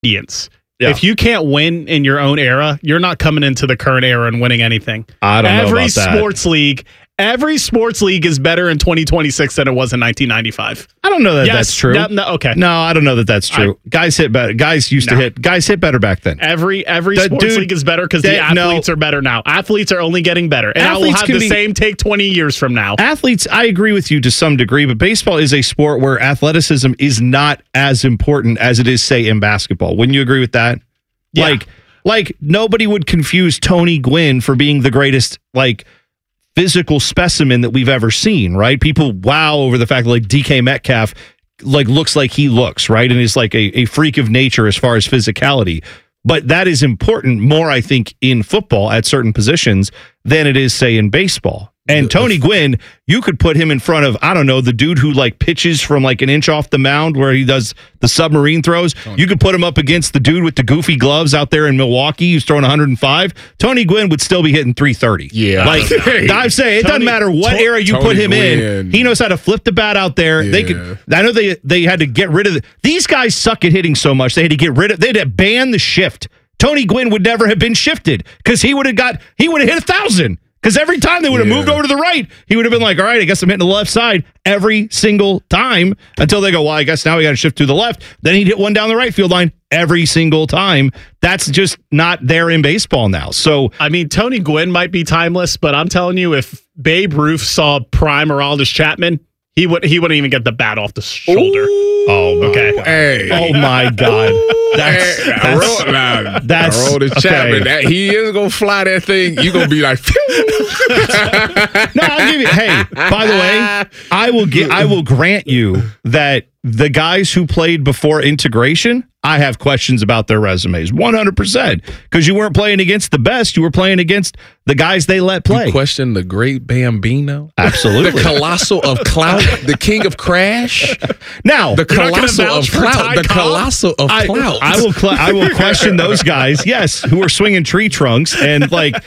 Indians. Yeah. If you can't win in your own era, you're not coming into the current era and winning anything. I don't know about that. Every sports league is better in 2026 than it was in 1995. I don't know that that's true. Okay. No, I don't know that that's true. Guys hit better. Guys hit better back then. Every sports league is better because the athletes are better now. Athletes are only getting better. And I will have the same take 20 years from now. Athletes, I agree with you to some degree, but baseball is a sport where athleticism is not as important as it is, say, in basketball. Wouldn't you agree with that? Yeah. Like nobody would confuse Tony Gwynn for being the greatest, physical specimen that we've ever seen, right? People wow over the fact that DK Metcalf looks like he looks, right? And is a freak of nature as far as physicality. But that is important more, I think, in football at certain positions than it is, say, in baseball. And Tony Gwynn, you could put him in front of, I don't know, the dude who pitches from an inch off the mound where he does the submarine throws. You could put him up against the dude with the goofy gloves out there in Milwaukee who's throwing 105. Tony Gwynn would still be hitting 330. Yeah. I'm saying it doesn't matter what era you put him in. He knows how to flip the bat out there. Yeah. I know they had to get rid of these guys suck at hitting so much. They had to ban the shift. Tony Gwynn would never have been shifted because he would have hit 1,000. Because every time they would have moved over to the right, he would have been all right, I guess I'm hitting the left side every single time until they go, well, I guess now we got to shift to the left. Then he'd hit one down the right field line every single time. That's just not there in baseball now. So, Tony Gwynn might be timeless, but I'm telling you, if Babe Ruth saw prime Aroldis Chapman, he wouldn't even get the bat off the shoulder. Oh, okay. Hey. Oh, my God. That's Aroldis Chapman. He is going to fly that thing. You're going to be like, no, I'll give you. Hey, by the way, I will grant you that the guys who played before integration, I have questions about their resumes, 100%, because you weren't playing against the best. You were playing against the guys they let play. You question the great Bambino? Absolutely. The Colossal of Clout, the King of Crash. Now, the Colossal of Clout, the Colossal of Clout. I will question those guys, yes, who are swinging tree trunks. And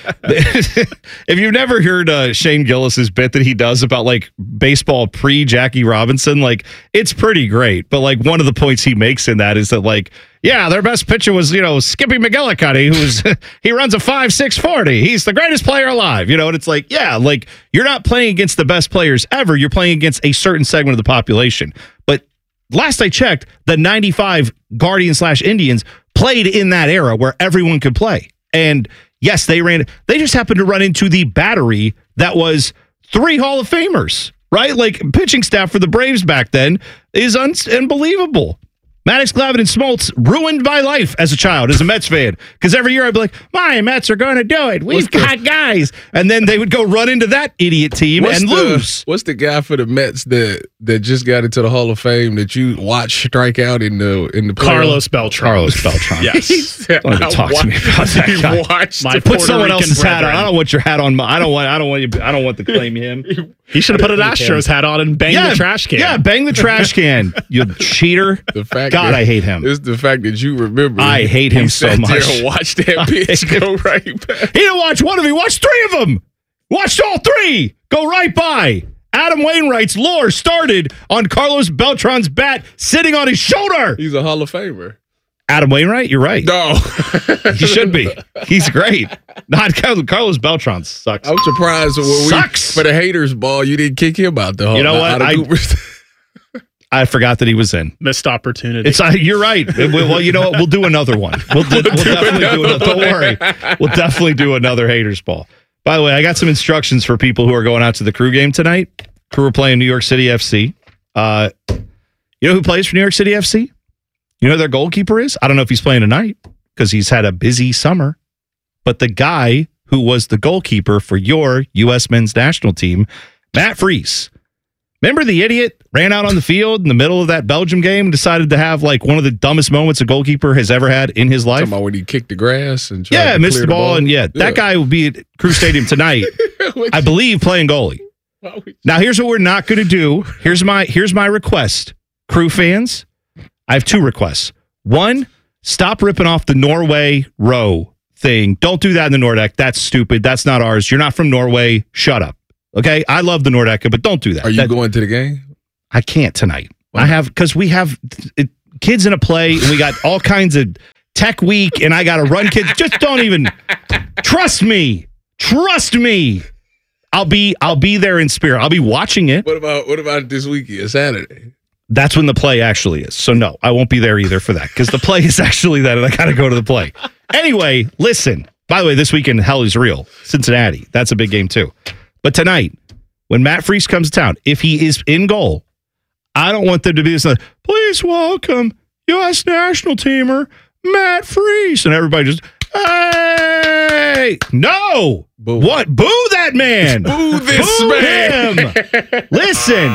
if you've never heard Shane Gillis's bit that he does about baseball pre-Jackie Robinson, it's pretty great. But one of the points he makes in that is that their best pitcher was, Skippy McGillicuddy, he runs a 5.6 40. He's the greatest player alive, and it's you're not playing against the best players ever. You're playing against a certain segment of the population. But last I checked, the 95 Guardians/Indians played in that era where everyone could play. And yes, they just happened to run into the battery that was 3 Hall of Famers, right? Pitching staff for the Braves back then is unbelievable. Maddox, Glavine, and Smoltz ruined my life as a child, as a Mets fan. Because every year I'd be like, my Mets are going to do it. We've got guys. And then they would go run into that idiot team and lose. What's the guy for the Mets that just got into the Hall of Fame that you watch strike out in the Carlos Beltran. Carlos Beltran. Yes. Don't even talk to me about that guy. Put someone else's hat on. I don't want your hat on. I don't want to claim him. He should have put an Astros hat on and banged the trash can. Yeah, bang the trash can, you cheater. God, I hate him. It's the fact that you remember. I hate him so much. There, watch that pitch go right back. He didn't watch one of them. He watched 3 of them. Watched all 3 go right by. Adam Wainwright's lore started on Carlos Beltran's bat sitting on his shoulder. He's a Hall of Famer. Adam Wainwright, you're right. No. He should be. He's great. Not Carlos Beltran sucks. I'm surprised for the haters ball, you didn't kick him out the Hall. You know what? I forgot that he was in. Missed opportunity. You're right. Well, you know what? We'll do another one. We'll definitely do another. Don't worry. We'll definitely do another haters ball. By the way, I got some instructions for people who are going out to the Crew game tonight. Crew are playing New York City FC. You know who plays for New York City FC? You know who their goalkeeper is? I don't know if he's playing tonight because he's had a busy summer. But the guy who was the goalkeeper for your U.S. men's national team, Matt Freese. Remember the idiot ran out on the field in the middle of that Belgium game and decided to have one of the dumbest moments a goalkeeper has ever had in his life? Talking about when he kicked the grass and missed the ball. And that guy will be at Crew Stadium tonight, I believe, playing goalie. Now, here's what we're not going to do. Here's my request. Crew fans, I have 2 requests. 1, stop ripping off the Norway row thing. Don't do that in the Nordic. That's stupid. That's not ours. You're not from Norway. Shut up. Okay? I love the Nordica, but don't do that. Are you going to the game? I can't tonight. Wow. Because we have kids in a play, and we got all kinds of tech week, and I got to run kids. Just don't even trust me. Trust me. I'll be there in spirit. I'll be watching it. What about this weekend, Saturday? That's when the play actually is. So no, I won't be there either for that because the play is actually that, and I got to go to the play. Anyway, listen. By the way, this weekend, hell is real. Cincinnati. That's a big game too. But tonight, when Matt Freese comes to town, if he is in goal, I don't want them to be this. Please welcome U.S. national teamer Matt Freese, and everybody just, hey, no, Boo. What? Boo that man. Boo this Boo man. him. Listen,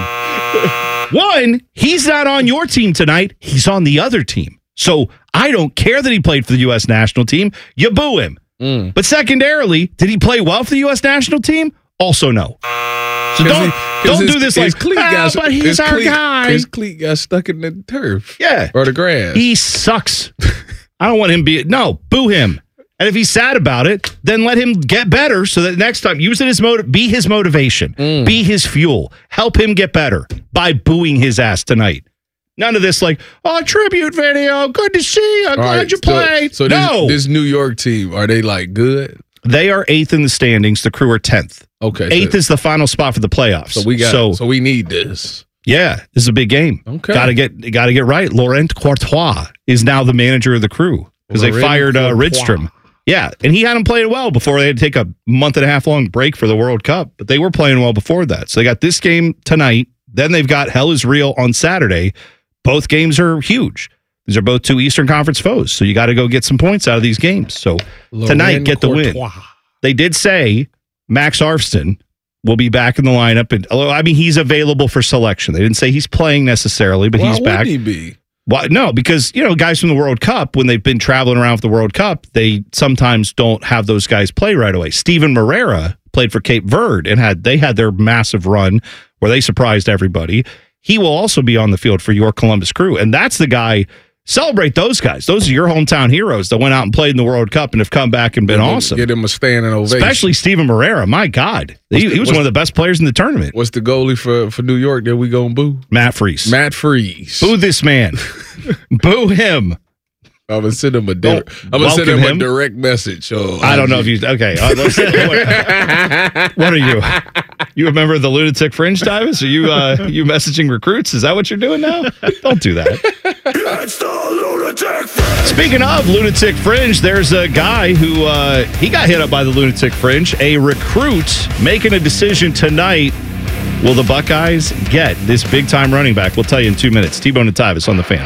one, he's not on your team tonight. He's on the other team. So I don't care that he played for the U.S. national team. You boo him. But secondarily, did he play well for the U.S. national team? Also no. So don't do this like, but he's our guy. His cleat got stuck in the turf. Yeah. Or the grass. He sucks. I don't want him boo him. And if he's sad about it, then let him get better so that next time, use it as be his motivation, be his fuel, help him get better by booing his ass tonight. None of this like, oh, tribute video. Good to see you. Glad you played. So no. This New York team, are they like good? They are 8th in the standings. The Crew are 10th. Okay. 8th is the final spot for the playoffs. So we need this. Yeah, this is a big game. Okay. Gotta get right. Laurent Courtois is now the manager of the Crew because they fired Rydstrom. Yeah, and he hadn't played well before. They had to take a month and a half long break for the World Cup, but they were playing well before that. So they got this game tonight. Then they've got Hell is Real on Saturday. Both games are huge. These are both two Eastern Conference foes, so you got to go get some points out of these games. So tonight, get the win. They did say Max Arfston will be back in the lineup. And I mean, he's available for selection. They didn't say he's playing necessarily, but he's back. Why wouldn't he be? Well, no, because, guys from the World Cup, when they've been traveling around for the World Cup, they sometimes don't have those guys play right away. Steven Moreira played for Cape Verde, and they had their massive run where they surprised everybody. He will also be on the field for your Columbus Crew, and that's the guy. Celebrate those guys. Those are your hometown heroes that went out and played in the World Cup and have come back and been awesome. Get him a standing ovation. Especially Steven Moreira. My God. He was one of the best players in the tournament. What's the goalie for New York that we going to boo? Matt Freese. Boo this man. Boo him. I'm going to send him a direct message. I don't know if you... Okay. What are you? You a member of the Lunatic Fringe, Tyvis? Are you messaging recruits? Is that what you're doing now? Don't do that. It's the Lunatic Fringe. Speaking of Lunatic Fringe, there's a guy who he got hit up by the Lunatic Fringe. A recruit making a decision tonight. Will the Buckeyes get this big-time running back? We'll tell you in 2 minutes. T-Bone and Tyvis on the Fan.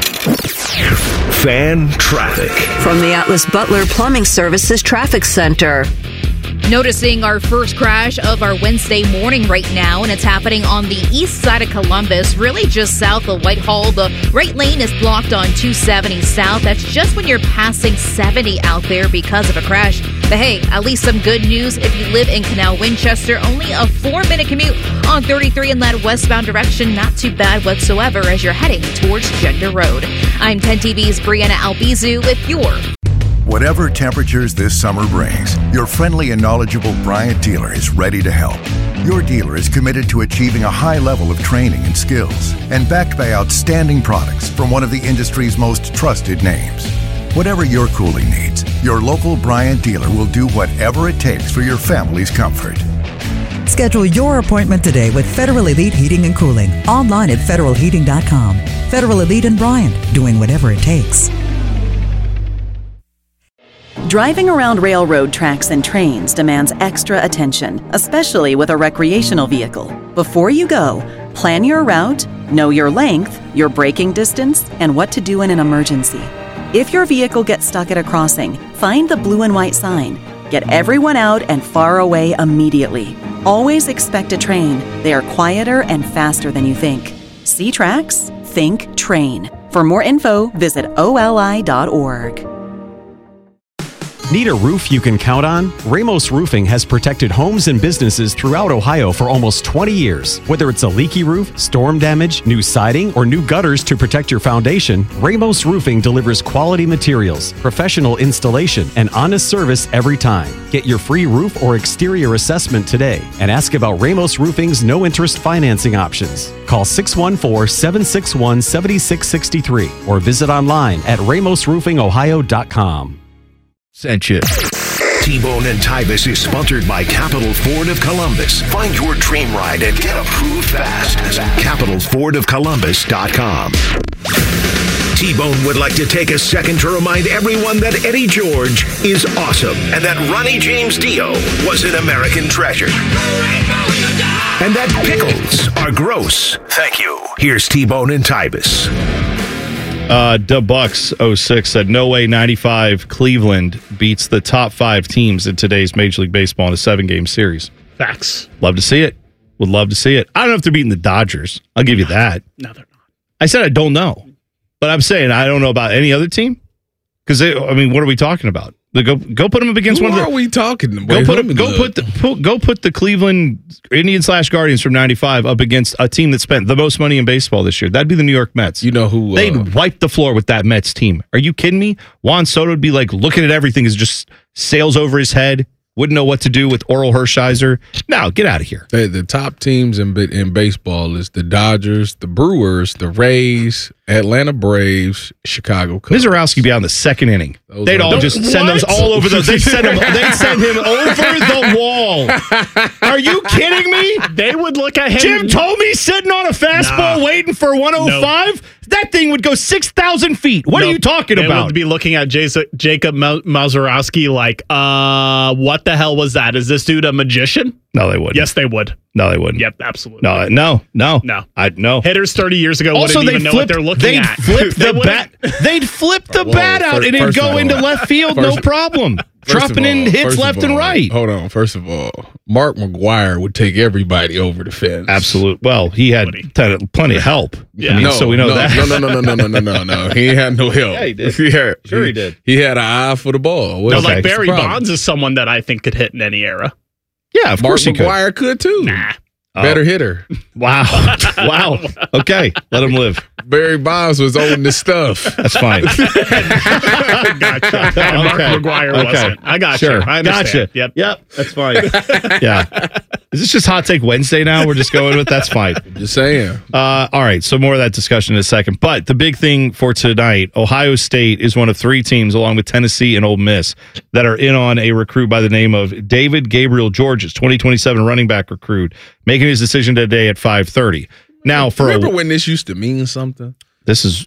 Fan traffic. From the Atlas Butler Plumbing Services Traffic Center. Noticing our first crash of our Wednesday morning right now, and it's happening on the east side of Columbus, really just south of Whitehall. The right lane is blocked on 270 south. That's just when you're passing 70 out there because of a crash. But hey, at least some good news if you live in Canal Winchester. Only a 4-minute commute on 33 in that westbound direction. Not too bad whatsoever as you're heading towards Gender Road. I'm 10 TV's Brianna Albizu with your... Whatever temperatures this summer brings, your friendly and knowledgeable Bryant dealer is ready to help. Your dealer is committed to achieving a high level of training and skills and backed by outstanding products from one of the industry's most trusted names. Whatever your cooling needs, your local Bryant dealer will do whatever it takes for your family's comfort. Schedule your appointment today with Federal Elite Heating and Cooling. Online at federalheating.com. Federal Elite and Bryant, doing whatever it takes. Driving around railroad tracks and trains demands extra attention, especially with a recreational vehicle. Before you go, plan your route, know your length, your braking distance, and what to do in an emergency. If your vehicle gets stuck at a crossing, find the blue and white sign. Get everyone out and far away immediately. Always expect a train. They are quieter and faster than you think. See tracks? Think train. For more info, visit oli.org. Need a roof you can count on? Ramos Roofing has protected homes and businesses throughout Ohio for almost 20 years. Whether it's a leaky roof, storm damage, new siding, or new gutters to protect your foundation, Ramos Roofing delivers quality materials, professional installation, and honest service every time. Get your free roof or exterior assessment today and ask about Ramos Roofing's no-interest financing options. Call 614-761-7663 or visit online at ramosroofingohio.com. Sent you. T-Bone and Tybus is sponsored by Capital Ford of Columbus. Find your dream ride and get approved fast at capitalfordofcolumbus.com. T-Bone would like to take a second to remind everyone that Eddie George is awesome and that Ronnie James Dio was an American treasure. And that pickles are gross. Thank you. Here's T-Bone and Tybus. Bucks 06 said, no way 95 Cleveland beats the top 5 teams in today's Major League Baseball in a 7-game series. Facts. Love to see it. Would love to see it. I don't know if they're beating the Dodgers. I'll give you that. No, they're not. I said I don't know. But I'm saying I don't know about any other team. Because, what are we talking about? Go put them up against Who one of the... are we talking Go about? put the Cleveland Indians/Guardians from 95 up against a team that spent the most money in baseball this year. That'd be the New York Mets. You know who... They'd wipe the floor with that Mets team. Are you kidding me? Juan Soto would be like looking at everything as just sails over his head. Wouldn't know what to do with Oral Hershiser. No, get out of here. The top teams in baseball is the Dodgers, the Brewers, the Rays, Atlanta Braves, Chicago Cubs. Mizorowski be on the second inning. They'd all just send those all over they'd send him over the wall. Are you kidding me? They would look at him. Jim Thome sitting on a fastball waiting for 105? Nope. That thing would go 6,000 feet. What are you talking about? They would be looking at Jacob Mizorowski like, what the hell was that? Is this dude a magician? No, they wouldn't. Yes, they would. No, they wouldn't. Yep, absolutely. No. No. Hitters 30 years ago wouldn't even know what they're looking at. They'd flip the bat out and it'd go into left field, no problem. Dropping in hits left and right. Hold on. First of all, Mark McGwire would take everybody over the fence. Absolutely. Well, he had plenty of help. Yeah. So we know that. No. He ain't had no help. Yeah, he did. Sure he did. He had an eye for the ball. Like Barry Bonds is someone that I think could hit in any era. Yeah, of course he could. Mark McGwire could too. Nah. Better hitter. Wow. Okay, let him live. Barry Bonds was owning this stuff. That's fine. Gotcha. Mark McGwire wasn't. I got you. I understand. Gotcha. Yep. That's fine. Yeah. Is this just Hot Take Wednesday now? We're just going with that's fine. Just saying. All right. So more of that discussion in a second. But the big thing for tonight, Ohio State is one of 3 teams, along with Tennessee and Ole Miss, that are in on a recruit by the name of David Gabriel Georges, 2027 running back recruit, making his decision today at 5:30. Now, remember when this used to mean something? This is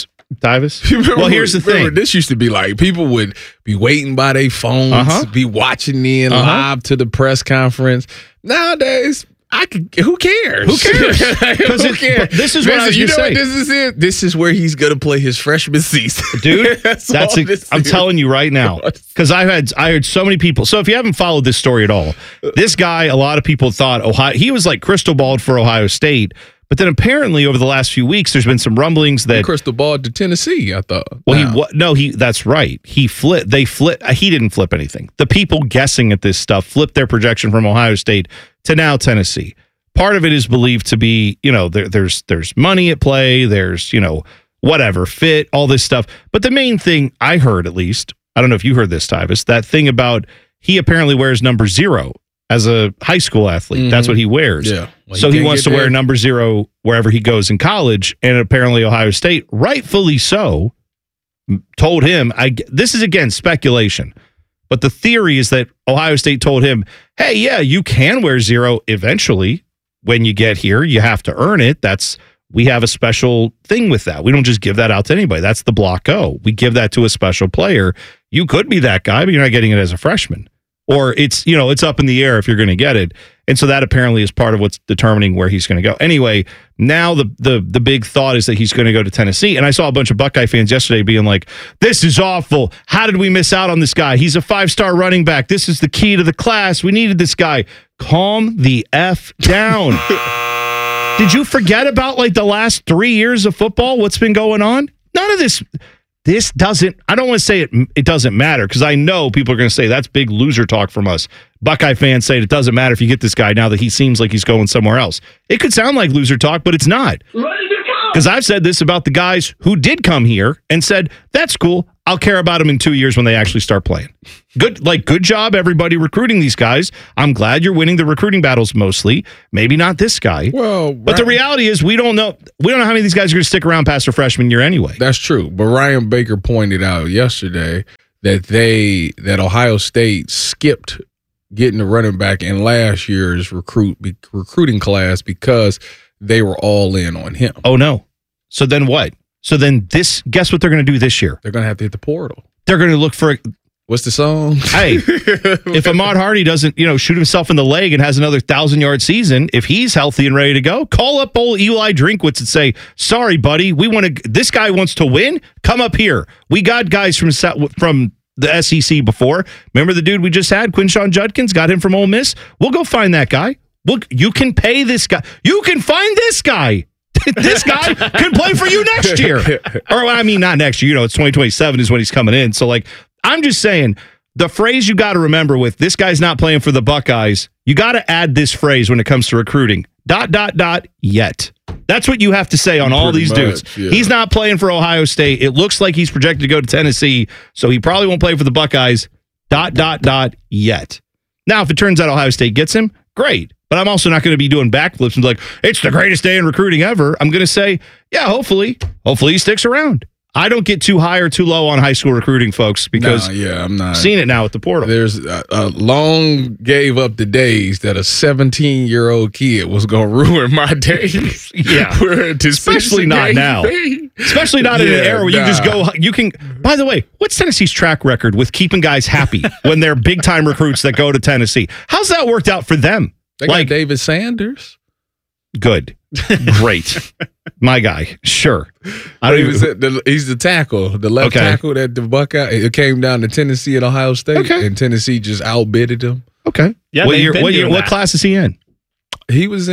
Tybus. Well, here's the thing. This used to be like people would be waiting by their phones, be watching in live to the press conference. Nowadays, who cares? Who cares? Who cares? This is what I was going to say. What this is? This is where he's going to play his freshman season, dude. I'm telling you right now, because I heard so many people. So if you haven't followed this story at all, this guy, a lot of people thought he was like crystal balled for Ohio State. But then apparently over the last few weeks, there's been some rumblings that crystal ball to Tennessee. I thought. Well, that's right. He flipped. He didn't flip anything. The people guessing at this stuff flipped their projection from Ohio State to now Tennessee. Part of it is believed to be, there's money at play. There's, whatever fit, all this stuff. But the main thing I heard, at least, I don't know if you heard this, Tybus, that thing about he apparently wears number 0. As a high school athlete, that's what he wears. Yeah. Well, so he wants to wear number 0 wherever he goes in college. And apparently Ohio State, rightfully so, told him, this is again speculation, but the theory is that Ohio State told him, hey, yeah, you can wear 0 eventually. When you get here, you have to earn it. We have a special thing with that. We don't just give that out to anybody. That's the block O. We give that to a special player. You could be that guy, but you're not getting it as a freshman. Or it's up in the air if you're going to get it. And so that apparently is part of what's determining where he's going to go. Anyway, now the big thought is that he's going to go to Tennessee. And I saw a bunch of Buckeye fans yesterday being like, this is awful. How did we miss out on this guy? He's a 5-star running back. This is the key to the class. We needed this guy. Calm the F down. Did you forget about the last 3 years of football? What's been going on? None of this. this doesn't, I don't want to say it doesn't matter, because I know people are going to say that's big loser talk from us. Buckeye fans say it doesn't matter if you get this guy now that he seems like he's going somewhere else. It could sound like loser talk, but it's not. Because I've said this about the guys who did come here and said, that's cool. I'll care about them in 2 years when they actually start playing. Good job, everybody recruiting these guys. I'm glad you're winning the recruiting battles mostly. Maybe not this guy. Well, but the reality is we don't know how many of these guys are going to stick around past their freshman year anyway. That's true. But Ryan Baker pointed out yesterday that Ohio State skipped getting a running back in last year's recruiting class because they were all in on him. Oh, no. So then what? So then guess what they're going to do this year? They're going to have to hit the portal. They're going to look for... What's the song? Hey, if Ahmad Hardy doesn't, shoot himself in the leg and has another 1,000-yard season, if he's healthy and ready to go, call up old Eli Drinkwitz and say, sorry, buddy, this guy wants to win. Come up here. We got guys from the SEC before. Remember the dude we just had, Quinshon Judkins, got him from Ole Miss? We'll go find that guy. You can pay this guy. You can find this guy. This guy can play for you next year. Or, I mean, not next year. It's 2027 is when he's coming in. So, I'm just saying, the phrase you got to remember with this guy's not playing for the Buckeyes, you got to add this phrase when it comes to recruiting. ... Yet. That's what you have to say on all these dudes. Yeah. He's not playing for Ohio State. It looks like he's projected to go to Tennessee, so he probably won't play for the Buckeyes. ... Yet. Now, if it turns out Ohio State gets him, great. But I'm also not going to be doing backflips and it's the greatest day in recruiting ever. I'm going to say, yeah, hopefully he sticks around. I don't get too high or too low on high school recruiting, folks, because I'm not seeing it now at the portal. There's long gave up the days that a 17-year-old kid was going to ruin my days. Yeah. Especially not now. Especially not in an era where you just go, you can, by the way, what's Tennessee's track record with keeping guys happy when they're big-time recruits that go to Tennessee? How's that worked out for them? They got David Sanders. Good. Great. My guy. Sure. He's the tackle, the left tackle that the Buckeye. It came down to Tennessee and Ohio State, and Tennessee just outbidded him. Okay. Yeah. What class is he in? He was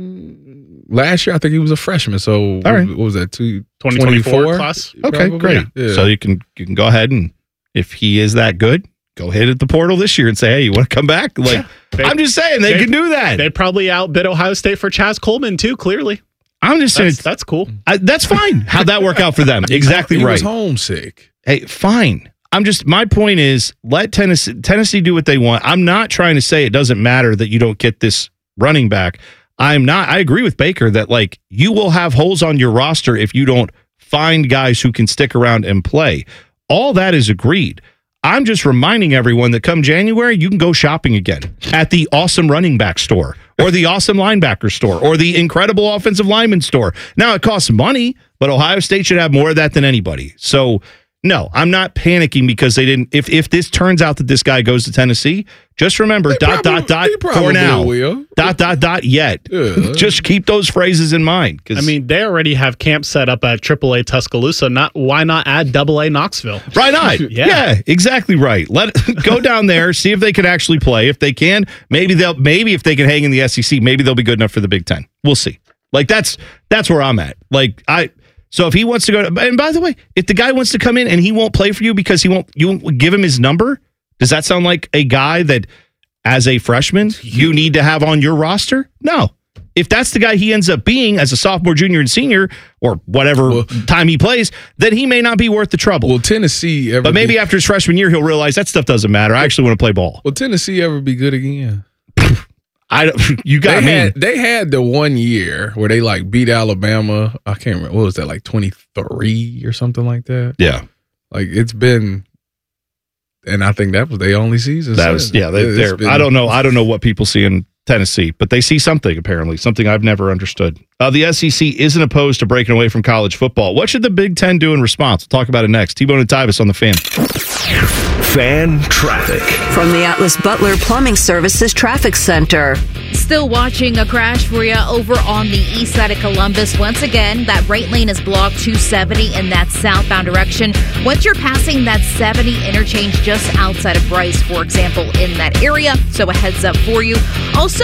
in last year. I think he was a freshman. So right. What was that? 2024 class. Okay, probably? great. Yeah. So you can go ahead and if he is that good, go hit at the portal this year and say, hey, you want to come back? I'm just saying they can do that. They probably outbid Ohio State for Chaz Coleman too, clearly. I'm just saying that's cool. That's fine. How'd that work out for them? Exactly right. He was homesick. Hey, fine. My point is let Tennessee do what they want. I'm not trying to say it doesn't matter that you don't get this running back. I agree with Baker that you will have holes on your roster if you don't find guys who can stick around and play. All that is agreed. I'm just reminding everyone that come January, you can go shopping again at the awesome running back store or the awesome linebacker store or the incredible offensive lineman store. Now, it costs money, but Ohio State should have more of that than anybody. So, no, I'm not panicking because they didn't. If this turns out that this guy goes to Tennessee, just remember, for now. Yet. Yeah. Just keep those phrases in mind. They already have camp set up at AAA Tuscaloosa. Why not add AA Knoxville? Why not? Yeah, exactly right. Go down there, see if they can actually play. If they can, maybe if they can hang in the SEC, maybe they'll be good enough for the Big Ten. We'll see. That's where I'm at. So if he wants to go and by the way, if the guy wants to come in and he won't play for you because you won't give him his number, does that sound like a guy that as a freshman you need to have on your roster? No. If that's the guy he ends up being as a sophomore, junior, and senior, or whatever time he plays, then he may not be worth the trouble. Will Tennessee But maybe after his freshman year, he'll realize that stuff doesn't matter. I actually want to play ball. Will Tennessee ever be good again? They had the 1 year where they beat Alabama. I can't remember. What was that, 23 or something like that? Yeah. It's been, and I think that was their only season. That was, yeah. I don't know. I don't know what people see in Tennessee, but they see something, apparently, something I've never understood. The SEC isn't opposed to breaking away from college football. What should the Big Ten do in response? We'll talk about it next. T-Bone and Tyvis on the Fan. Fan traffic. From the Atlas Butler Plumbing Services Traffic Center. Still watching a crash for you over on the east side of Columbus. Once again, that right lane is blocked 270 in that southbound direction. Once you're passing that 70 interchange just outside of Bryce, for example, in that area. So a heads up for you. Also,